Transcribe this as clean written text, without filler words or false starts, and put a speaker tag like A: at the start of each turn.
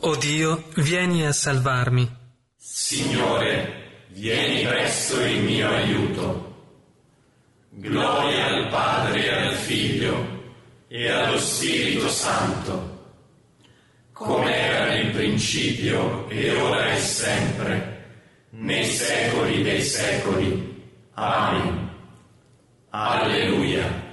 A: O Dio, vieni a salvarmi.
B: Signore, vieni presto in mio aiuto. Gloria al Padre e al Figlio e allo Spirito Santo, come era nel principio e ora e sempre, nei secoli dei secoli. Amen. Alleluia.